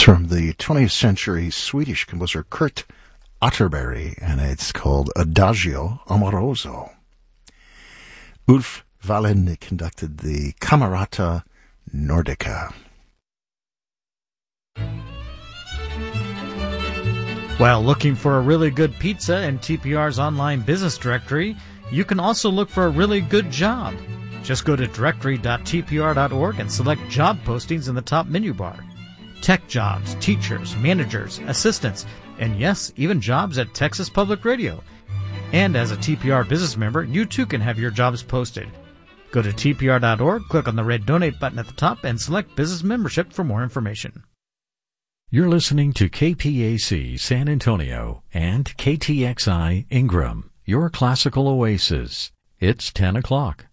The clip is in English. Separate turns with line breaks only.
from the 20th century Swedish composer Kurt Atterbury, and it's called Adagio Amoroso. Ulf Wallin conducted the Camerata Nordica.
While looking for a really good pizza in TPR's online business directory, you can also look for a really good job. Just go to directory.tpr.org and select job postings in the top menu bar. Tech jobs, teachers, managers, assistants, and yes, even jobs at Texas Public Radio. And as a TPR business member, you too can have your jobs posted. Go to tpr.org, click on the red donate button at the top, and select business membership for more information.
You're listening to KPAC San Antonio and KTXI Ingram, your classical oasis. It's 10 o'clock.